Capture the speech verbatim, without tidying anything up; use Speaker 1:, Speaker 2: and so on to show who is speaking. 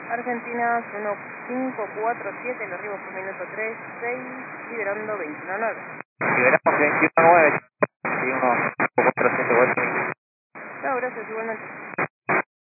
Speaker 1: Argentina uno cinco cuatro siete, el arribo por minuto tres seis, liberando veintiuno nueve.
Speaker 2: Liberamos veintiuno nueve, veintiuno cuatro siete.
Speaker 1: Chao, gracias, igualmente.